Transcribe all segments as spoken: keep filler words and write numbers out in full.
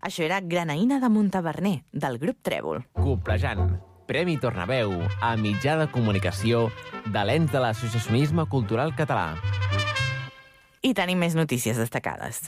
Això era Granaïna de Montaverner, del grup Trèvol. Coplejant, Premi Tornaveu a mitjà de comunicació de l'ens de l'associacionisme cultural català. I tenim més notícies destacades.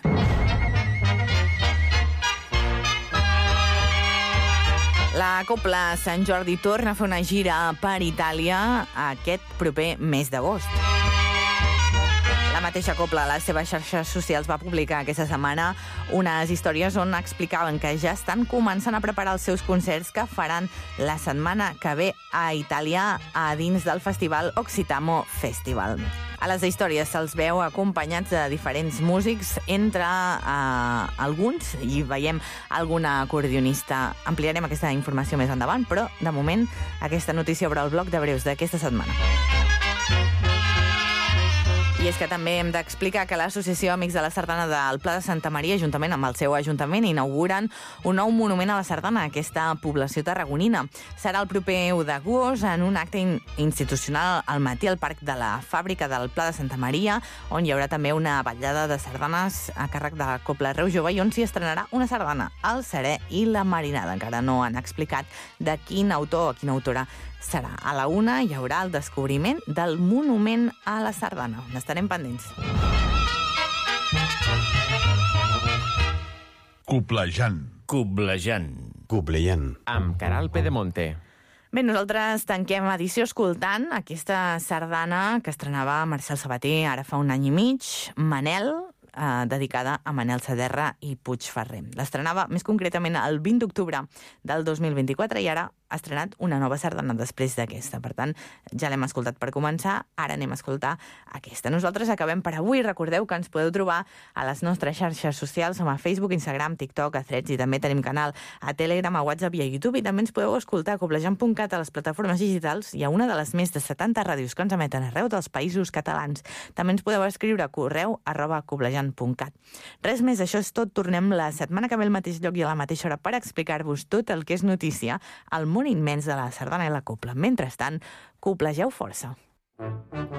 La Cobla Sant Jordi torna a fer una gira per Itàlia aquest proper mes d'agost. La mateixa Cobla a les seves xarxes socials va publicar aquesta setmana unes històries on explicaven que ja estan començant a preparar els seus concerts que faran la setmana que ve a Itàlia a dins del festival Occitamo Festival. A les històries se'ls veu acompanyats de diferents músics, entre eh, alguns, i veiem alguna acordionista. Ampliarem aquesta informació més endavant, però, de moment, aquesta notícia obre el bloc de breus d'aquesta setmana. I és que també hem d'explicar que l'Associació Amics de la Sardana del Pla de Santa Maria, juntament amb el seu ajuntament, inauguren un nou monument a la sardana a aquesta població tarragonina. Serà el proper u d'agost en un acte institucional al matí al Parc de la Fàbrica del Pla de Santa Maria, on hi haurà també una ballada de sardanes a càrrec de la Cobla Reus Jove i on s'hi estrenarà una sardana, el Serè i la Marinada. Encara no han explicat de quin autor o quina autora serà. A la una hi haurà el descobriment del monument a la sardana. N'estarem pendents. Coplejant. Coblejant. Coplejant. Amb Caral Pedemonte. Bé, nosaltres tanquem edició escoltant aquesta sardana que estrenava Marcel Sabater ara fa un any i mig, Manel, eh, dedicada a Manel Saderra i Puigferrer. L'estrenava més concretament el vint d'octubre del dos mil vint-i-quatre i ara ha estrenat una nova sardana després d'aquesta. Per tant, ja l'hem escoltat per començar, ara anem a escoltar aquesta. Nosaltres acabem per avui. Recordeu que ens podeu trobar a les nostres xarxes socials, som a Facebook, Instagram, TikTok, a Threads, i també tenim canal a Telegram, a WhatsApp i a YouTube, i també ens podeu escoltar a coblejant punt cat a les plataformes digitals i a una de les més de setanta ràdios que ens emeten arreu dels països catalans. També ens podeu escriure a correu arroba coblejant punt cat. Res més, això és tot. Tornem la setmana que ve al mateix lloc i a la mateixa hora per explicar-vos tot el que és notícia al món immens de la sardana i la cobla. Mentrestant, coblegeu força.